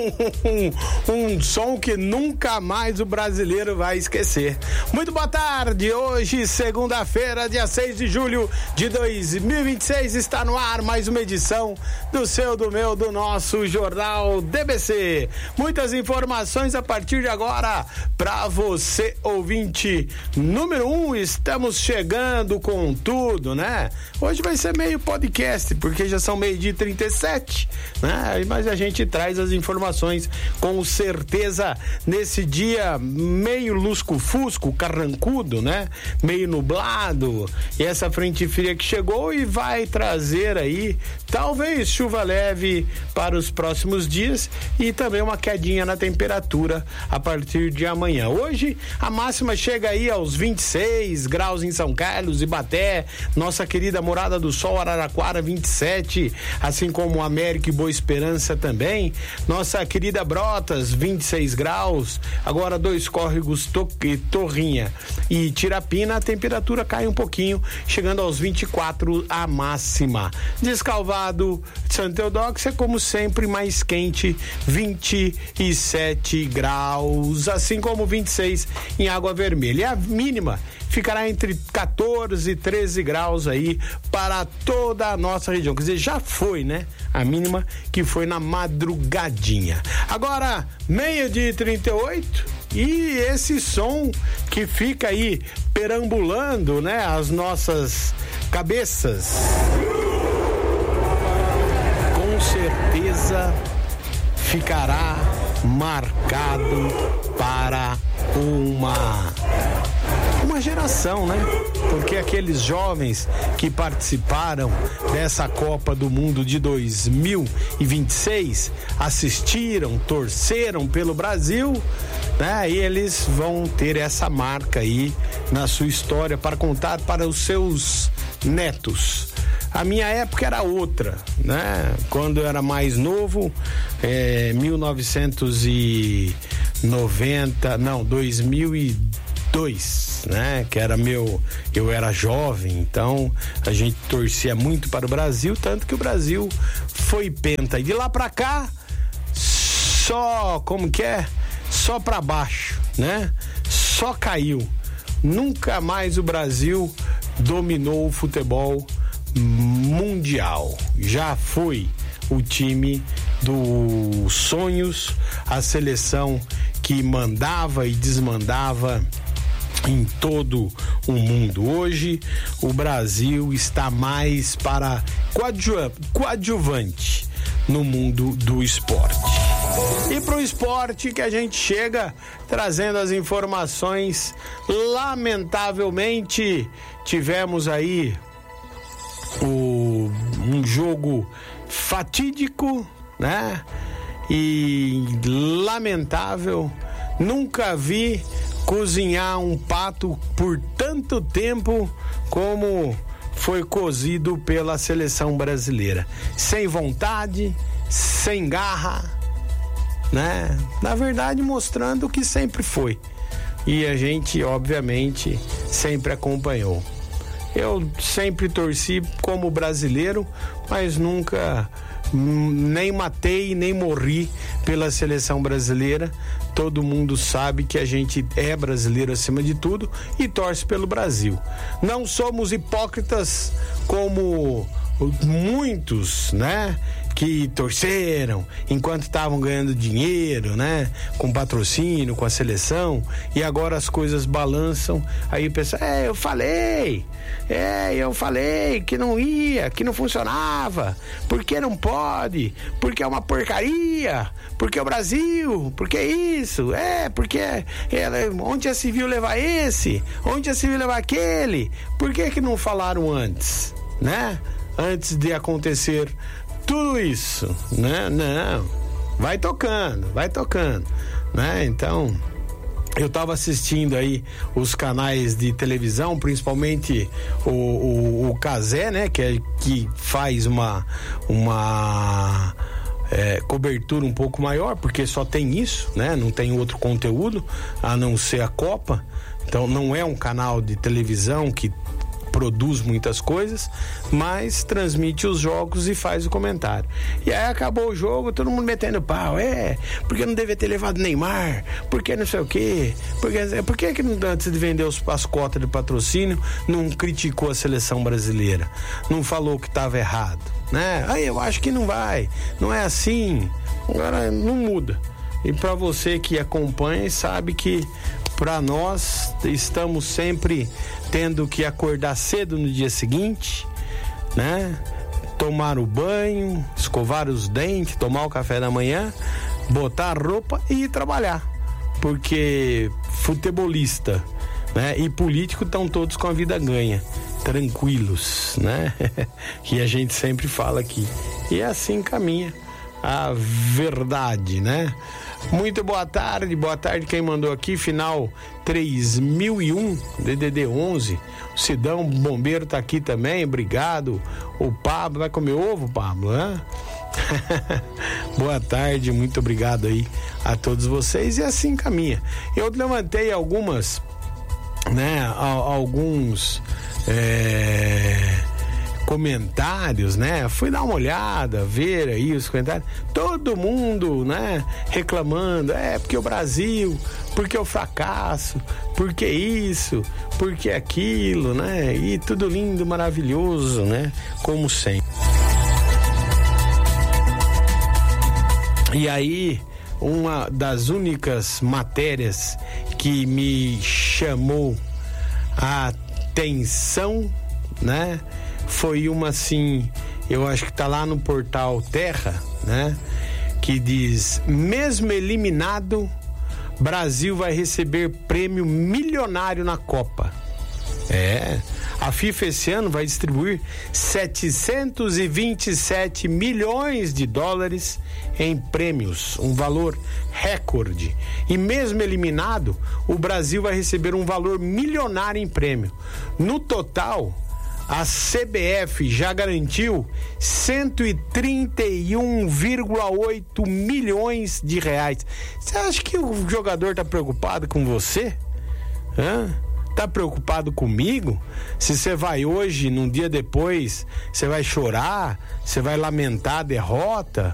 um som que nunca mais o brasileiro vai esquecer. Muito boa tarde, hoje segunda-feira, dia 6 de julho de 2026, está no ar mais uma edição do seu, do meu, do nosso Jornal DBC. Muitas informações a partir de agora para você, ouvinte número 1, estamos chegando com tudo, né? Hoje vai ser meio podcast, porque já são 12h37, né? Mas a gente traz as informações com certeza nesse dia meio lusco-fusco, carrancudo, né? Meio nublado, e essa frente fria que chegou e vai trazer aí talvez chuva leve para os próximos dias e também uma quedinha na temperatura a partir de amanhã. Hoje a máxima chega aí aos 26 graus em São Carlos, Ibaté, nossa querida Morada do Sol, Araraquara, 27, assim como América e Boa Esperança também, nossa querida Brotas, 26 graus, agora Dois Córregos, Torrinha e Tirapina, a temperatura cai um pouquinho, chegando aos 24 a máxima. Descalvado, Santa Eudóxia, como sempre, mais quente, 27 graus, assim como 26 em Água Vermelha. E a mínima ficará entre 14 e 13 graus aí para toda a nossa região. Quer dizer, já foi, né? A mínima que foi na madrugadinha. Agora, 12h38, e esse som que fica aí perambulando, né? As nossas cabeças. Com certeza ficará marcado para uma geração, né? Porque aqueles jovens que participaram dessa Copa do Mundo de 2026 assistiram, torceram pelo Brasil, né? E eles vão ter essa marca aí na sua história para contar para os seus netos. A minha época era outra, né? Quando eu era mais novo, 2002, né? Que era eu era jovem, então a gente torcia muito para o Brasil, tanto que o Brasil foi penta. E de lá pra cá, só pra baixo, né? Só caiu. Nunca mais o Brasil dominou o futebol mundial. Já foi o time dos sonhos, a seleção que mandava e desmandava em todo o mundo. Hoje o Brasil está mais para coadjuvante no mundo do esporte. E para o esporte que a gente chega trazendo as informações, lamentavelmente tivemos aí um jogo fatídico, né? E lamentável. Nunca vi cozinhar um pato por tanto tempo como foi cozido pela seleção brasileira. Sem vontade, sem garra, né? Na verdade, mostrando o que sempre foi. E a gente, obviamente, sempre acompanhou. Eu sempre torci como brasileiro, mas nunca nem matei, nem morri pela seleção brasileira. Todo mundo sabe que a gente é brasileiro acima de tudo e torce pelo Brasil. Não somos hipócritas como muitos, né? Que torceram enquanto estavam ganhando dinheiro, né? Com patrocínio, com a seleção, e agora as coisas balançam. Aí o pessoal, eu falei que não ia, que não funcionava, porque não pode, porque é uma porcaria, porque é o Brasil, porque é isso, porque onde já se viu levar esse, onde já se viu levar aquele, por que não falaram antes, né? Antes de acontecer tudo isso, né? Não, vai tocando, né? Então, eu estava assistindo aí os canais de televisão, principalmente o Cazé, né? Que faz uma cobertura um pouco maior, porque só tem isso, né? Não tem outro conteúdo a não ser a Copa. Então, não é um canal de televisão que produz muitas coisas, mas transmite os jogos e faz o comentário. E aí acabou o jogo, todo mundo metendo pau. Porque não devia ter levado Neymar, porque não sei o quê, por que antes de vender as cotas de patrocínio não criticou a seleção brasileira, não falou que estava errado, né? Aí eu acho que não é assim. Agora não muda. E para você que acompanha e sabe que para nós estamos sempre tendo que acordar cedo no dia seguinte, né? Tomar o banho, escovar os dentes, tomar o café da manhã, botar a roupa e ir trabalhar. Porque futebolista, né, e político estão todos com a vida ganha, tranquilos, né? Que a gente sempre fala aqui. E assim caminha a verdade, né? Muito boa tarde quem mandou aqui, final 3001, DDD 11, o Sidão Bombeiro tá aqui também, obrigado. O Pablo, vai comer ovo, Pablo, né? Boa tarde, muito obrigado aí a todos vocês, e assim caminha. Eu levantei alguns comentários, né? Fui dar uma olhada, ver aí os comentários, todo mundo, né, reclamando, porque o Brasil, porque o fracasso, porque isso, porque aquilo, né? E tudo lindo, maravilhoso, né? Como sempre. E aí, uma das únicas matérias que me chamou a atenção, né, foi uma assim, eu acho que tá lá no portal Terra, né, que diz: mesmo eliminado, Brasil vai receber prêmio milionário na Copa. A FIFA esse ano vai distribuir 727 milhões de dólares em prêmios, um valor recorde. E mesmo eliminado, o Brasil vai receber um valor milionário em prêmio. No total, a CBF já garantiu 131,8 milhões de reais. Você acha que o jogador tá preocupado com você? Tá preocupado comigo? Se você vai hoje, num dia depois, você vai chorar, você vai lamentar a derrota,